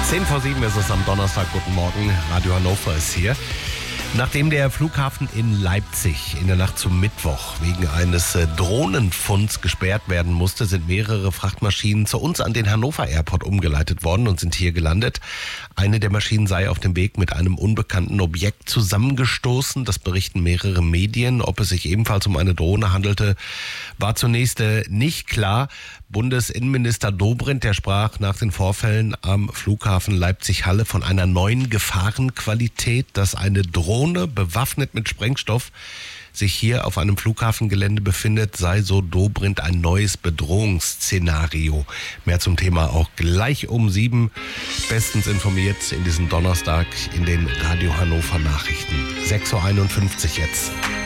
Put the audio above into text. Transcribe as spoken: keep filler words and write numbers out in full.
Zehn vor sieben ist es am Donnerstag. Guten Morgen, Radio Hannover ist hier. Nachdem der Flughafen in Leipzig in der Nacht zum Mittwoch wegen eines Drohnenfunds gesperrt werden musste, sind mehrere Frachtmaschinen zu uns an den Hannover Airport umgeleitet worden und sind hier gelandet. Eine der Maschinen sei auf dem Weg mit einem unbekannten Objekt zusammengestoßen. Das berichten mehrere Medien. Ob es sich ebenfalls um eine Drohne handelte, war zunächst nicht klar. Bundesinnenminister Dobrindt, der sprach nach den Vorfällen am Flughafen Leipzig-Halle von einer neuen Gefahrenqualität, dass eine Drohne bewaffnet mit Sprengstoff sich hier auf einem Flughafengelände befindet, sei, so Dobrindt, ein neues Bedrohungsszenario. Mehr zum Thema auch gleich um sieben. Bestens informiert in diesem Donnerstag in den Radio Hannover Nachrichten. sechs Uhr einundfünfzig jetzt.